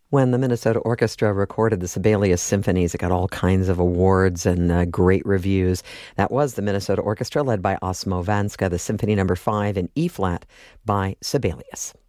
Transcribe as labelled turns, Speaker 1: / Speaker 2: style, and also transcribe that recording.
Speaker 1: When the Minnesota Orchestra recorded the Sibelius Symphonies, it got all kinds of awards and great reviews. That was the Minnesota Orchestra led by Osmo Vanska, the Symphony No. 5 in E-flat by Sibelius.